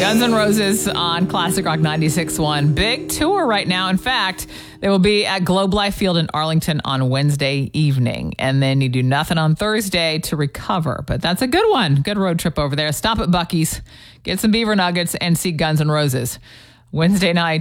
Guns N' Roses on Classic Rock 96.1. Big tour right now. In fact, they will be at Globe Life Field in Arlington on Wednesday evening. And then you do nothing on Thursday to recover. But that's a good one. Good road trip over there. Stop at Buc-ee's, get some beaver nuggets, and see Guns N' Roses. Wednesday night